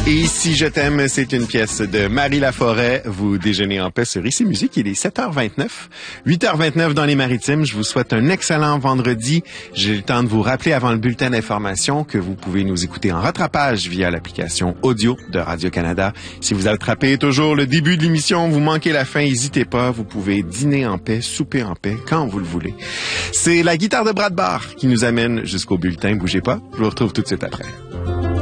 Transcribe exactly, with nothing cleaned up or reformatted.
Et si je t'aime, c'est une pièce de Marie Laforêt. Vous déjeunez en paix sur Ici Musique. Il est sept heures vingt-neuf. huit heures vingt-neuf dans les Maritimes. Je vous souhaite un excellent vendredi. J'ai le temps de vous rappeler avant le bulletin d'information que vous pouvez nous écouter en rattrapage via l'application audio de Radio-Canada. Si vous attrapez toujours le début de l'émission, vous manquez la fin, n'hésitez pas. Vous pouvez dîner en paix, souper en paix, quand vous le voulez. C'est la guitare de Brad Barr qui nous amène jusqu'au bulletin. Bougez pas. Je vous retrouve tout de suite après.